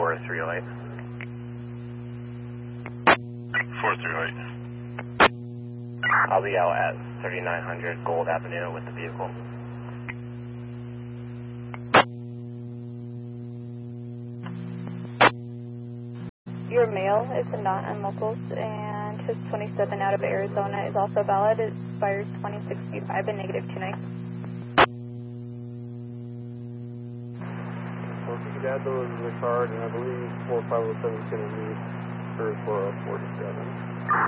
4308. 4308. I'll be out at 3900 Gold Avenue with the vehicle. Your mail is not on locals, and his 27 out of Arizona is also valid. It expires 2065 and -2 nights. Well, if you could add those to the card, and I believe 4507 is going to need for 47.